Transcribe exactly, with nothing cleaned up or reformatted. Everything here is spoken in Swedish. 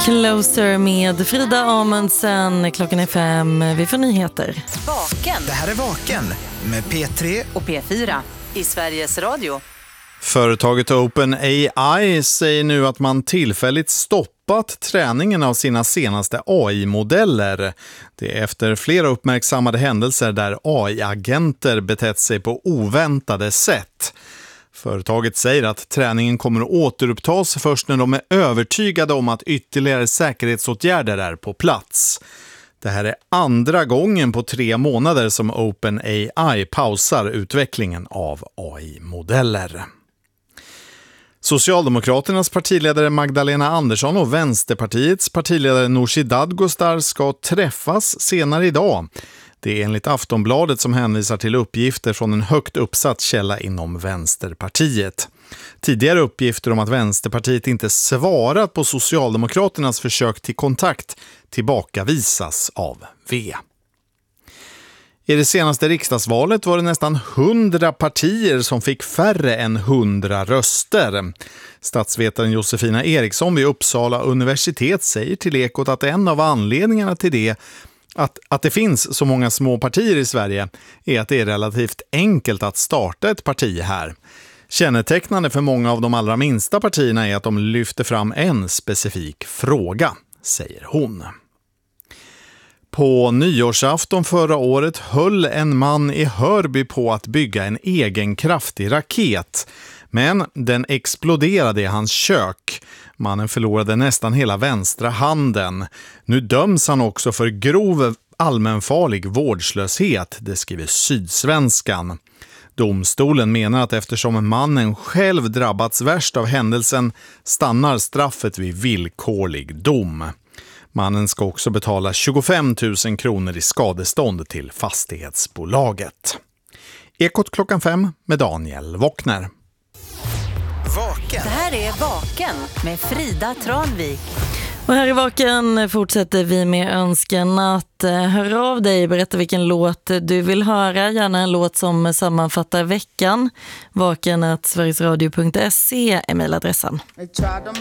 Closer med Frida Amundsen. Klockan är fem. Vi får nyheter. Vaken. Det här är Vaken med P tre och P fyra i Sveriges Radio. Företaget OpenAI säger nu att man tillfälligt stoppat träningen av sina senaste A I-modeller. Det är efter flera uppmärksammade händelser där A I-agenter betett sig på oväntade sätt. Företaget säger att träningen kommer att återupptas först när de är övertygade om att ytterligare säkerhetsåtgärder är på plats. Det här är andra gången på tre månader som OpenAI pausar utvecklingen av A I-modeller. Socialdemokraternas partiledare Magdalena Andersson och Vänsterpartiets partiledare Nooshi Dadgostar ska träffas senare idag. Det är enligt Aftonbladet som hänvisar till uppgifter från en högt uppsatt källa inom Vänsterpartiet. Tidigare uppgifter om att Vänsterpartiet inte svarat på Socialdemokraternas försök till kontakt tillbakavisas av V. I det senaste riksdagsvalet var det nästan hundra partier som fick färre än hundra röster. Statsvetaren Josefina Eriksson vid Uppsala universitet säger till Ekot att en av anledningarna till det Att, att det finns så många små partier i Sverige är att det är relativt enkelt att starta ett parti här. Kännetecknande för många av de allra minsta partierna är att de lyfter fram en specifik fråga, säger hon. På nyårsafton förra året höll en man i Hörby på att bygga en egen kraftig raket. Men den exploderade i hans kök. Mannen förlorade nästan hela vänstra handen. Nu döms han också för grov allmänfarlig vårdslöshet, det skriver Sydsvenskan. Domstolen menar att eftersom mannen själv drabbats värst av händelsen stannar straffet vid villkorlig dom. Mannen ska också betala tjugofem tusen kronor i skadestånd till fastighetsbolaget. Ekot klockan fem med Daniel Wockner. Vaken. Det här är Vaken med Frida Tranvik. Och här i Vaken fortsätter vi med önskan att höra av dig, berätta vilken låt du vill höra, gärna en låt som sammanfattar veckan. vaken at sverigesradio punkt se är mejladressen.